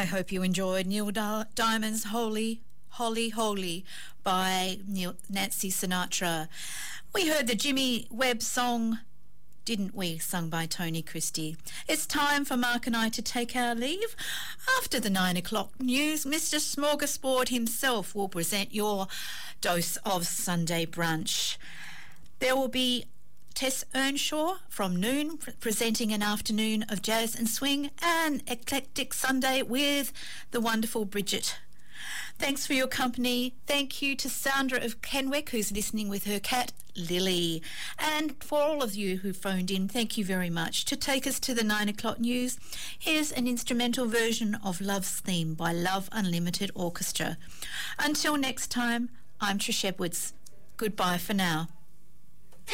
I hope you enjoyed Neil Diamond's Holy, Holy, Holy by Nancy Sinatra. We heard the Jimmy Webb song, didn't we, sung by Tony Christie. It's time for Mark and I to take our leave. After the 9 o'clock news, Mr. Smorgasbord himself will present your dose of Sunday brunch. There will be Tess Earnshaw from noon presenting an afternoon of jazz and swing, and eclectic Sunday with the wonderful Bridget. Thanks for your company. Thank you to Sandra of Kenwick, who's listening with her cat Lily. And for all of you who phoned in, thank you very much. To take us to the 9 o'clock news, here's an instrumental version of Love's Theme by Love Unlimited Orchestra. Until next time, I'm Trish Edwards. Goodbye for now.